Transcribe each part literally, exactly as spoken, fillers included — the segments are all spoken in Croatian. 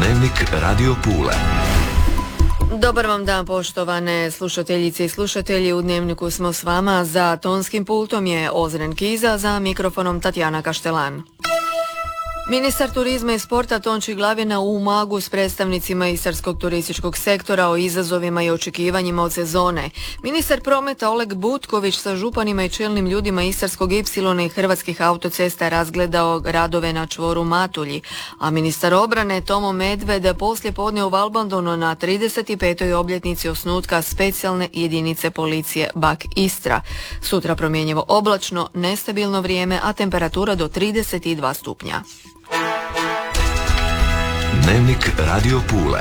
Dnevnik Radio Pule. Dobar vam dan, poštovane slušateljice i slušatelji. U Dnevniku smo s vama. Za tonskim pultom je Ozren Kiza, za mikrofonom Tatjana Kaštelan. Ministar turizma i sporta Tonči Glavina u Umagu s predstavnicima istarskog turističkog sektora o izazovima i očekivanjima od sezone. Ministar prometa Oleg Butković sa županima i čelnim ljudima Istarskog Ipsilona i Hrvatskih autocesta razgledao radove na čvoru Matulji, a ministar obrane Tomo Medved poslije podne u Valbandonu na trideset petoj obljetnici osnutka specijalne jedinice policije Bak Istra. Sutra promjenjivo oblačno, nestabilno vrijeme, a temperatura do trideset dva stupnja. Dnevnik Radio Pule.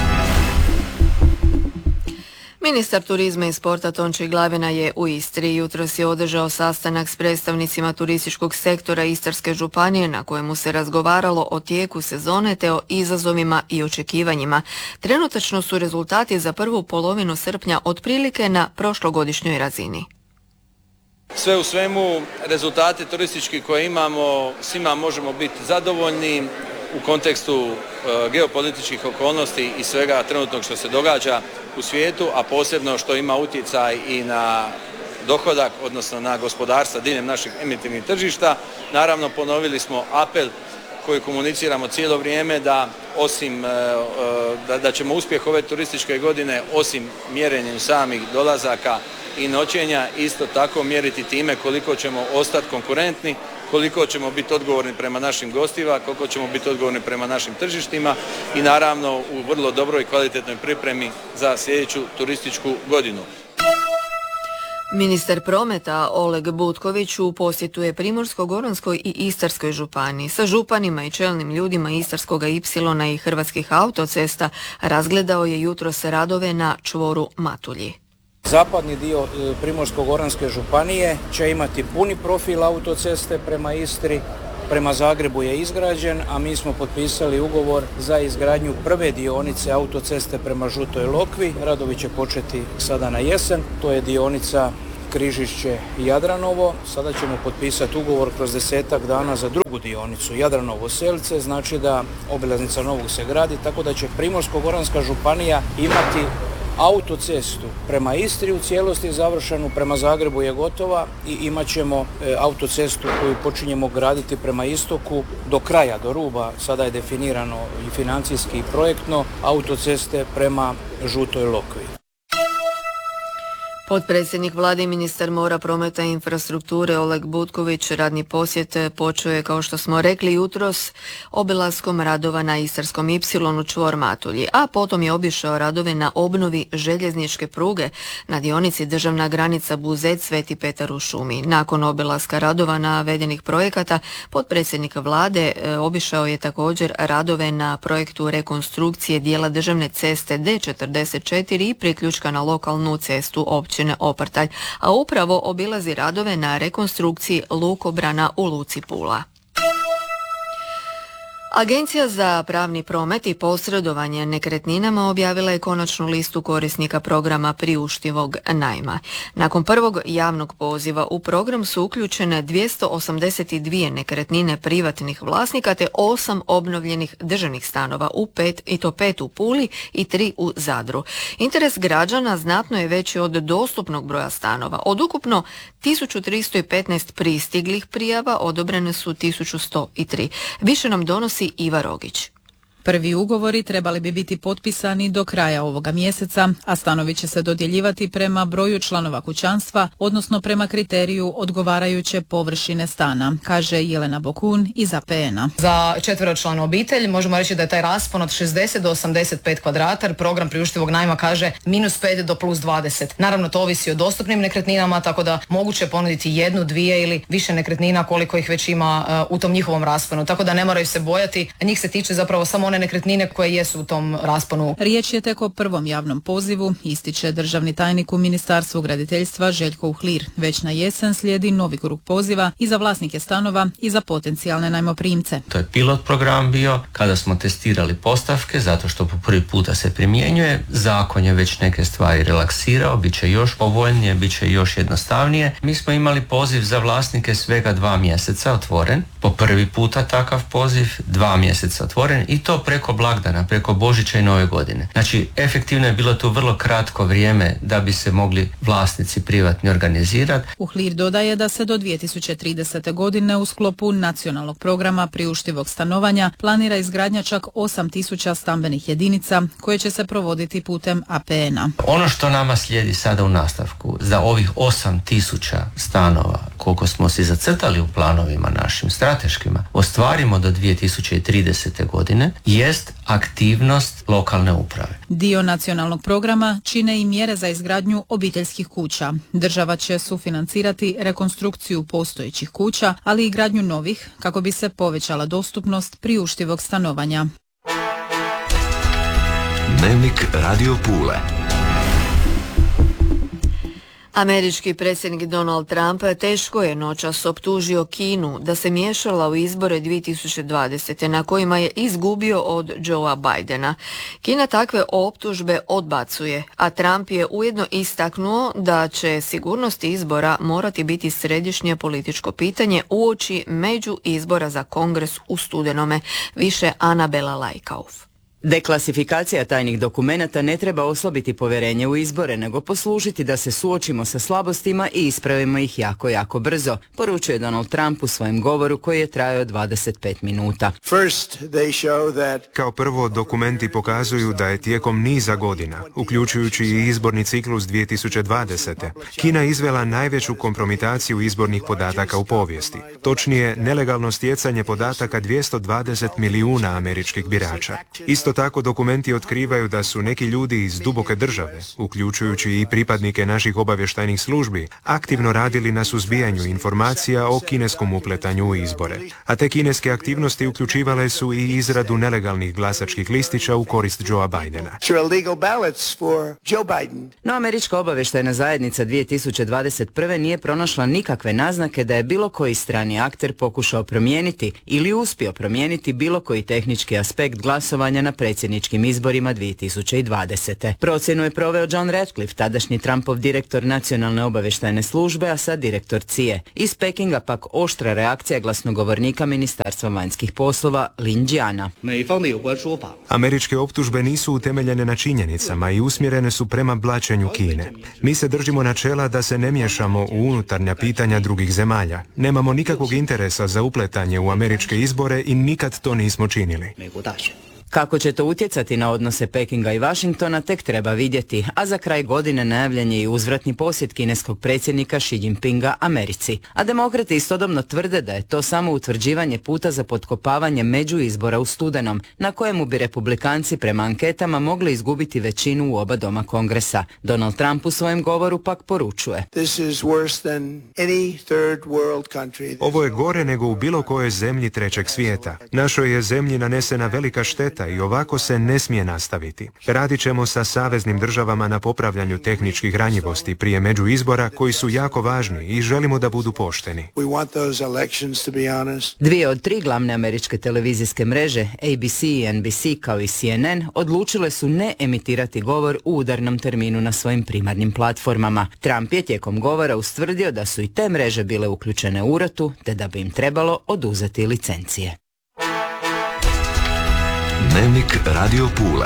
Ministar turizma i sporta Tonči Glavina je u Istri. Jutros je održao sastanak s predstavnicima turističkog sektora Istarske županije na kojemu se razgovaralo o tijeku sezone te o izazovima i očekivanjima. Trenutačno su rezultati za prvu polovinu srpnja otprilike na prošlogodišnjoj razini. Sve u svemu, rezultate turistički koje imamo, svima možemo biti zadovoljni u kontekstu e, geopolitičkih okolnosti i svega trenutnog što se događa u svijetu, a posebno što ima utjecaj i na dohodak, odnosno na gospodarstva diljem naših emitivnih tržišta. Naravno, ponovili smo apel koji komuniciramo cijelo vrijeme da osim, da, da ćemo uspjeh ove turističke godine osim mjerenjem samih dolazaka i noćenja isto tako mjeriti time koliko ćemo ostati konkurentni, koliko ćemo biti odgovorni prema našim gostima, koliko ćemo biti odgovorni prema našim tržištima i naravno u vrlo dobroj i kvalitetnoj pripremi za sljedeću turističku godinu. Ministar prometa Oleg Butković u posjetu je Primorsko-goranskoj i Istarskoj županiji. Sa županima i čelnim ljudima Istarskog Ipsilona i Hrvatskih autocesta razgledao je jutros radove na čvoru Matulji. Zapadni dio Primorsko-goranske županije će imati puni profil autoceste prema Istri. Prema Zagrebu je izgrađen, a mi smo potpisali ugovor za izgradnju prve dionice autoceste prema Žutoj Lokvi. Radovi će početi sada na jesen. To je dionica Križišće-Jadranovo. Sada ćemo potpisati ugovor kroz desetak dana za drugu dionicu Jadranovo-Selce. Znači da obilaznica Novog se gradi, tako da će Primorsko-goranska županija imati autocestu prema Istri u cijelosti završenu, prema Zagrebu je gotova i imat ćemo autocestu koju počinjemo graditi prema istoku do kraja, do ruba, sada je definirano i financijski i projektno, autoceste prema Žutoj Lokvi. Potpredsjednik vlade i ministar mora, prometa i infrastrukture Oleg Butković radni posjet počeo je, kao što smo rekli, jutros obilaskom radova na Istarskom Ipsilonu čvor Matulji, a potom je obišao radove na obnovi željezničke pruge na dionici državna granica Buzet-Sveti Petar u šumi. Nakon obilaska radova navedenih projekata, potpredsjednik vlade obišao je također radove na projektu rekonstrukcije dijela državne ceste D četrdeset četiri i priključka na lokalnu cestu općine Oprtalj, a upravo obilazi radove na rekonstrukciji lukobrana u luci Pula. Agencija za pravni promet i posredovanje nekretninama objavila je konačnu listu korisnika programa priuštivog najma. Nakon prvog javnog poziva u program su uključene dvjesto osamdeset dvije nekretnine privatnih vlasnika te osam obnovljenih državnih stanova, u pet, i to pet u Puli i tri u Zadru. Interes građana znatno je veći od dostupnog broja stanova. Od ukupno tisuću tristo petnaest pristiglih prijava odobrene su tisuću sto tri. Više nam donosi Iva Rogić. Prvi ugovori trebali bi biti potpisani do kraja ovoga mjeseca, a stanovi će se dodjeljivati prema broju članova kućanstva, odnosno prema kriteriju odgovarajuće površine stana, kaže Jelena Bokun iz A P N-a. Za četveročlanu obitelj možemo reći da je taj raspon od šezdeset do osamdeset pet kvadrata, program priuštivog najma kaže minus pet do plus dvadeset. Naravno, to ovisi o dostupnim nekretninama, tako da moguće ponuditi jednu, dvije ili više nekretnina koliko ih već ima uh, u tom njihovom rasponu, tako da ne moraju se bojati. Njih se tiče zapravo samo one nekretnine koje jesu u tom rasponu. Riječ je tek o prvom javnom pozivu, ističe državni tajnik u Ministarstvu graditeljstva Željko Uhlir. Već na jesen slijedi novi krug poziva i za vlasnike stanova i za potencijalne najmoprimce. To je pilot program bio kada smo testirali postavke, zato što po prvi puta se primjenjuje. Zakon je već neke stvari relaksirao, bit će još povoljnije, bit će još jednostavnije. Mi smo imali poziv za vlasnike svega dva mjeseca otvoren, po prvi puta takav poziv, dva mjeseca otvoren i to to preko blagdana, preko Božića i Nove godine. Znači, efektivno je bilo tu vrlo kratko vrijeme da bi se mogli vlasnici privatni organizirati. Uhlir dodaje da se do dvije tisuće tridesete. godine u sklopu nacionalnog programa priuštivog stanovanja planira izgradnja čak osam tisuća stambenih jedinica koje će se provoditi putem A P N-a. Ono što nama slijedi sada u nastavku, za ovih osam tisuća stanova, koliko smo si zacrtali u planovima našim strateškima, ostvarimo do dvije tisuće tridesete. godine, jest aktivnost lokalne uprave. Dio nacionalnog programa čine i mjere za izgradnju obiteljskih kuća. Država će sufinancirati rekonstrukciju postojećih kuća, ali i gradnju novih kako bi se povećala dostupnost priuštivog stanovanja. Dnevnik Radio Pule. Američki predsjednik Donald Trump teško je noćas optužio Kinu da se miješala u izbore dvije tisuće dvadesete. na kojima je izgubio od Joea Bidena. Kina takve optužbe odbacuje, a Trump je ujedno istaknuo da će sigurnost izbora morati biti središnje političko pitanje uoči među izbora za Kongres u studenome. Više Anabela Lajkauf. Deklasifikacija tajnih dokumenata ne treba oslabiti povjerenje u izbore, nego poslužiti da se suočimo sa slabostima i ispravimo ih jako, jako brzo, poručuje Donald Trump u svojem govoru koji je trajao dvadeset pet minuta. Kao prvo, dokumenti pokazuju da je tijekom niza godina, uključujući i izborni ciklus dvije tisuće dvadesete. Kina izvela najveću kompromitaciju izbornih podataka u povijesti. Točnije, nelegalno stjecanje podataka dvjesto dvadeset milijuna američkih birača. Isto tako dokumenti otkrivaju da su neki ljudi iz duboke države, uključujući i pripadnike naših obavještajnih službi, aktivno radili na suzbijanju informacija o kineskom upletanju u izbore. A te kineske aktivnosti uključivale su i izradu nelegalnih glasačkih listića u korist Joea Bidena. No američka obavještajna zajednica dvije tisuće dvadeset prve. nije pronašla nikakve naznake da je bilo koji strani akter pokušao promijeniti ili uspio promijeniti bilo koji tehnički aspekt glasovanja na predsjedničkim izborima dvije tisuće dvadesete. Procjenu je proveo John Ratcliffe, tadašnji Trumpov direktor nacionalne obavještajne službe, a sad direktor C I E. Iz Pekinga pak oštra reakcija glasnogovornika Ministarstva vanjskih poslova Lin Jiana. Američke optužbe nisu utemeljene na činjenicama i usmjerene su prema blaćenju Kine. Mi se držimo načela da se ne miješamo u unutarnja pitanja drugih zemalja. Nemamo nikakvog interesa za upletanje u američke izbore i nikad to nismo činili. Kako će to utjecati na odnose Pekinga i Washingtona tek treba vidjeti, a za kraj godine najavljen je i uzvratni posjet kineskog predsjednika Xi Jinpinga Americi. A demokrati istodobno tvrde da je to samo utvrđivanje puta za potkopavanje međuizbora u studenom, na kojemu bi republikanci prema anketama mogli izgubiti većinu u oba doma Kongresa. Donald Trump u svojem govoru pak poručuje: Ovo je gore nego u bilo kojoj zemlji trećeg svijeta. Našoj je zemlji nanesena velika šteta i ovako se ne smije nastaviti. Radit ćemo sa saveznim državama na popravljanju tehničkih ranjivosti prije međuizbora koji su jako važni i želimo da budu pošteni. Dvije od tri glavne američke televizijske mreže, A B C i N B C kao i C N N, odlučile su ne emitirati govor u udarnom terminu na svojim primarnim platformama. Trump je tijekom govora ustvrdio da su i te mreže bile uključene u urotu, te da bi im trebalo oduzeti licencije. Dnevnik Radio Pule.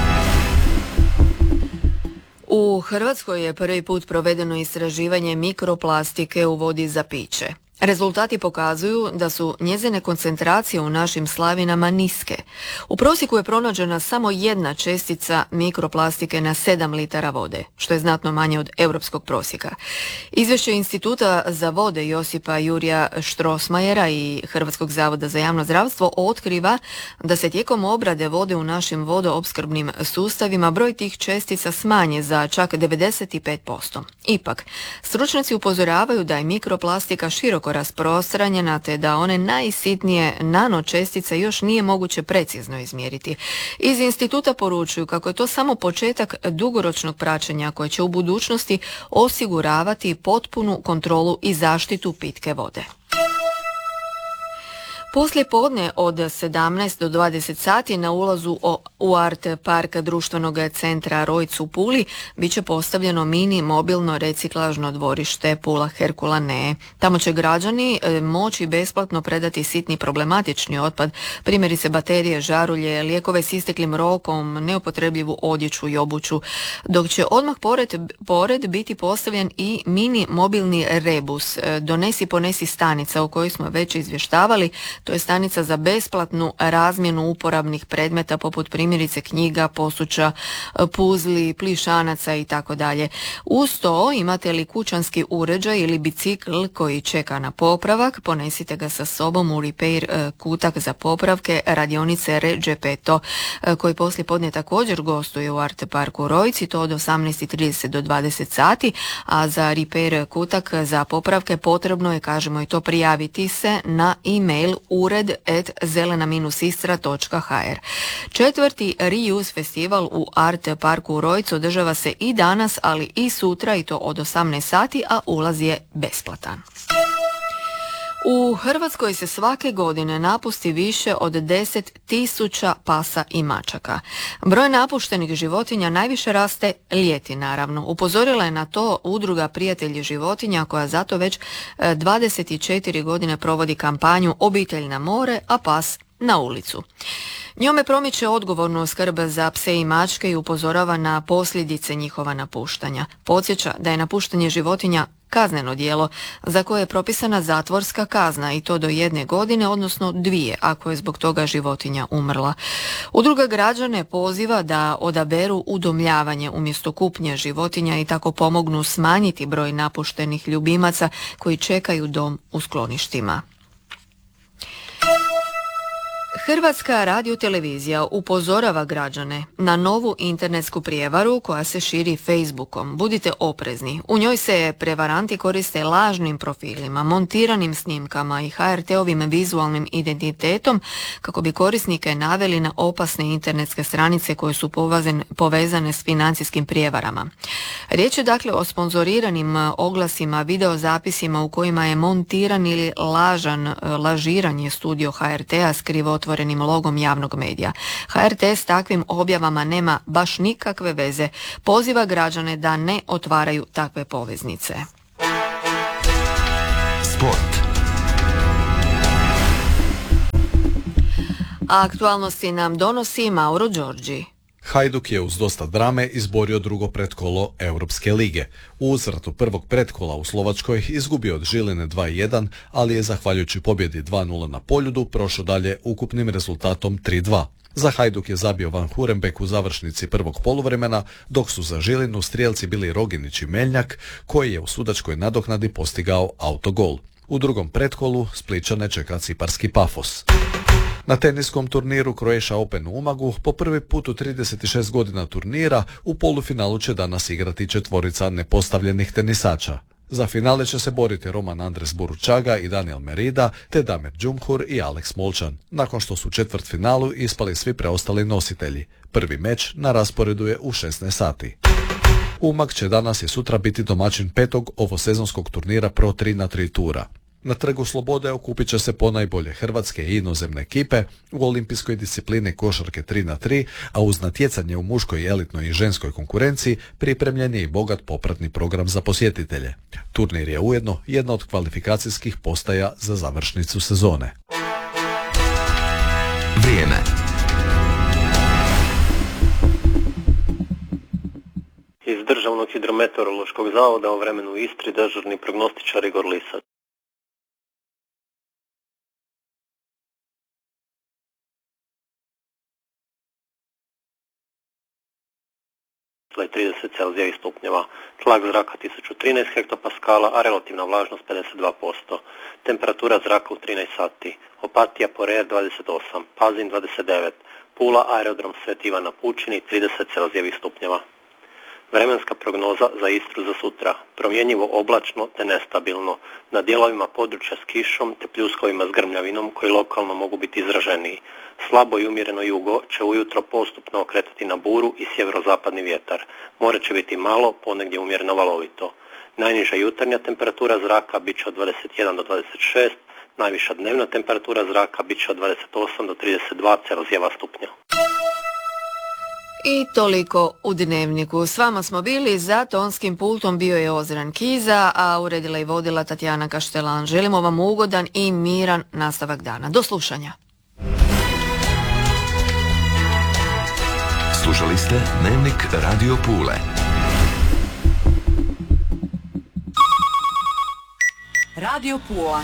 U Hrvatskoj je prvi put provedeno istraživanje mikroplastike u vodi za piće. Rezultati pokazuju da su njezine koncentracije u našim slavinama niske. U prosjeku je pronađena samo jedna čestica mikroplastike na sedam litara vode, što je znatno manje od europskog prosjeka. Izvješće Instituta za vode Josipa Jurija Štrosmajera i Hrvatskog zavoda za javno zdravstvo otkriva da se tijekom obrade vode u našim vodoopskrbnim sustavima broj tih čestica smanje za čak devedeset pet posto. Ipak, stručnjaci upozoravaju da je mikroplastika široko rasprostranjena te da one najsitnije nanočestice još nije moguće precizno izmjeriti. Iz instituta poručuju kako je to samo početak dugoročnog praćenja koje će u budućnosti osiguravati potpunu kontrolu i zaštitu pitke vode. Poslije podne od sedamnaest do dvadeset sati na ulazu U Art Park društvenog centra Rojc u Puli bit će postavljeno mini mobilno reciklažno dvorište Pula Herkulanee. Tamo će građani e, moći besplatno predati sitni problematični otpad, primjerice baterije, žarulje, lijekove s isteklim rokom, neupotrebljivu odjeću i obuću, dok će odmah pored, pored biti postavljen i mini mobilni rebus, e, donesi ponesi stanica o kojoj smo već izvještavali. To je stanica za besplatnu razmjenu uporabnih predmeta poput primjerice knjiga, posuća, puzli, plišanaca i tako dalje. Uz to imate li kućanski uređaj ili bicikl koji čeka na popravak, ponesite ga sa sobom u repair kutak za popravke radionice Ređepeto, koji poslije podne također gostuje u Art Parku Rojci, to od osamnaest i trideset do dvadeset sati, a za repair kutak za popravke potrebno je, kažemo i to, prijaviti se na e-mail ured at zelena istra točka h r. Četvrti Reuse festival u Art Parku u Rojcu održava se i danas, ali i sutra, i to od osamnaest sati, a ulaz je besplatan. U Hrvatskoj se svake godine napusti više od deset tisuća pasa i mačaka. Broj napuštenih životinja najviše raste ljeti, naravno. Upozorila je na to udruga Prijatelji životinja, koja zato već dvadeset četiri godine provodi kampanju Obitelj na more, a pas na ulicu. Njome promiče odgovornu skrb za pse i mačke i upozorava na posljedice njihova napuštanja. Podsjeća da je napuštanje životinja kazneno djelo za koje je propisana zatvorska kazna, i to do jedne godine, odnosno dvije ako je zbog toga životinja umrla. Udruga građane poziva da odaberu udomljavanje umjesto kupnje životinja i tako pomognu smanjiti broj napuštenih ljubimaca koji čekaju dom u skloništima. Hrvatska radiotelevizija upozorava građane na novu internetsku prijevaru koja se širi Facebookom. Budite oprezni. U njoj se prevaranti koriste lažnim profilima, montiranim snimkama i ha er te-ovim vizualnim identitetom kako bi korisnike naveli na opasne internetske stranice koje su povezane s financijskim prijevarama. Riječ je dakle o sponzoriranim oglasima, videozapisima u kojima je montiran ili lažan lažiranje studio ha er te-a s krivotvorenim logom javnog medija. ha er te s takvim objavama nema baš nikakve veze. Poziva građane da ne otvaraju takve poveznice. Sport. A aktualnosti nam donosi Mauro Đorđi. Hajduk je uz dosta drame izborio drugo pretkolo Europske lige. U uzvratu prvog pretkola u Slovačkoj izgubio od Žiline dva jedan, ali je zahvaljujući pobjedi dva nula na Poljudu prošao dalje ukupnim rezultatom tri dva. Za Hajduk je zabio Van Hurenbeck u završnici prvog poluvremena, dok su za Žilinu strijelci bili Roginić i Meljnjak, koji je u sudačkoj nadoknadi postigao autogol. U drugom pretkolu Splićane čeka ciparski Pafos. Na teniskom turniru Croatia Open u Umagu po prvi put u trideset šest godina turnira u polufinalu će danas igrati četvorica nepostavljenih tenisača. Za finale će se boriti Roman Andres Boručaga i Daniel Merida, te Damir Džumhur i Alex Molčan, nakon što su u četvrtfinalu ispali svi preostali nositelji. Prvi meč na rasporedu je u šesnaest sati. Umag će danas i sutra biti domaćin petog ovosezonskog turnira Pro tri na tri tura. Na Trgu Slobode okupit će se ponajbolje hrvatske i inozemne ekipe u olimpijskoj disciplini košarke tri na tri, a uz natjecanje u muškoj, elitnoj i ženskoj konkurenciji pripremljen je i bogat popratni program za posjetitelje. Turnir je ujedno jedna od kvalifikacijskih postaja za završnicu sezone. Vrijeme. Iz Državnog hidrometeorološkog zavoda o vremenu u Istri dežurni prognostičar Igor Lisac. trideset Celzijevih stupnjeva, tlak zraka tisuću trinaest hektopaskala, a relativna vlažnost pedeset dva posto. Temperatura zraka u trinaest sati. Opatija Porer dvadeset osam, Pazin dvadeset devet, Pula aerodrom Sveti Ivan na Pučini trideset Celzijevih stupnjeva. Vremenska prognoza za Istru za sutra. Promjenjivo oblačno te nestabilno. Na dijelovima područja s kišom te pljuskovima s grmljavinom koji lokalno mogu biti izraženiji. Slabo i umjereno jugo će ujutro postupno okretati na buru i sjeverozapadni vjetar. More će biti malo, ponegdje umjereno valovito. Najniža jutarnja temperatura zraka bit će od dvadeset jedan do dvadeset šest, najviša dnevna temperatura zraka bit će od dvadeset osam do trideset dva Celzijeva stupnja. I toliko u Dnevniku. S vama smo bili, za tonskim pultom bio je Ozren Kiza, a uredila i vodila Tatjana Kaštelan. Želimo vam ugodan i miran nastavak dana. Do slušanja. Slušali ste Dnevnik Radio Pule. Radio Pula.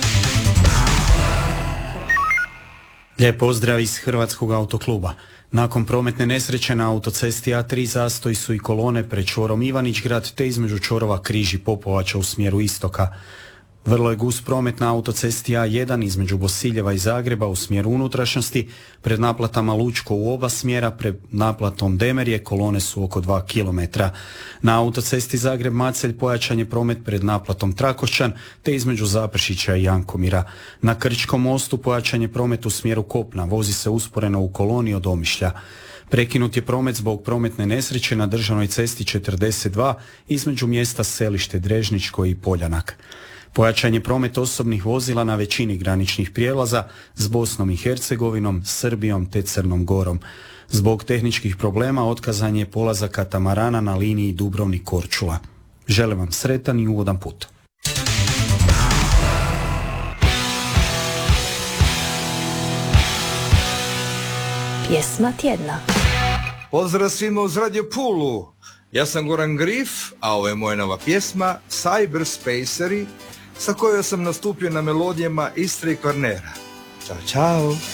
Lijep pozdrav iz Hrvatskog autokluba. Nakon prometne nesreće na autocesti A tri zastoj su i kolone pred čvorom Ivanić-grad te između čvorova Križ i Popovača u smjeru istoka. Vrlo je gust promet na autocesti A jedan između Bosiljeva i Zagreba u smjeru unutrašnjosti, pred naplatama Lučko u oba smjera, pred naplatom Demerje kolone su oko dva kilometra. Na autocesti Zagreb-Macelj pojačan je promet pred naplatom Trakošćan te između Zaprešića i Jankomira. Na Krčkom mostu pojačan je promet u smjeru kopna, vozi se usporeno u koloni od Omišlja. Prekinut je promet zbog prometne nesreće na državnoj cesti četrdeset dva između mjesta Selište Drežničko i Poljanak. Pojačan je promet osobnih vozila na većini graničnih prijelaza s Bosnom i Hercegovinom, Srbijom te Crnom Gorom. Zbog tehničkih problema otkazan je polazak katamarana na liniji Dubrovnik-Korčula. Želim vam sretan i ugodan put. Pjesma tjedna. Pozdrav svima uz Radio Pulu. Ja sam Goran Grif, a ovo je moja nova pjesma Cyberspaceri, sa kojoj sam nastupio na melodijama Istre i Kvarnera. Ćao, čao!